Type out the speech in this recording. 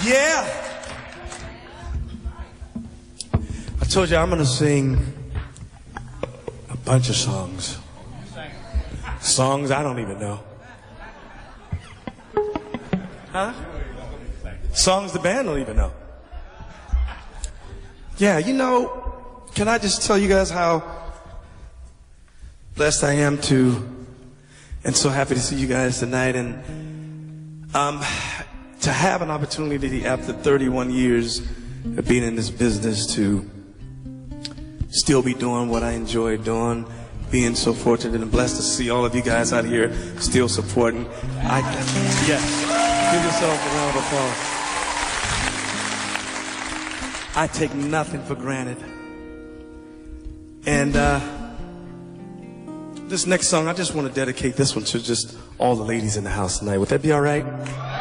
Yeah. I told you I'm going to sing a bunch of songs. Songs I don't even know. Huh? Songs the band don't even know. Yeah, you know, can I just tell you guys how blessed I am and so happy to see you guys tonight, and to have an opportunity after 31 years of being in this business to still be doing what I enjoy doing, being so fortunate and blessed to see all of you guys out here still supporting. Yes, give yourself a round of applause. I take nothing for granted. And this next song, I just want to dedicate this one to just all the ladies in the house tonight. Would that be all right?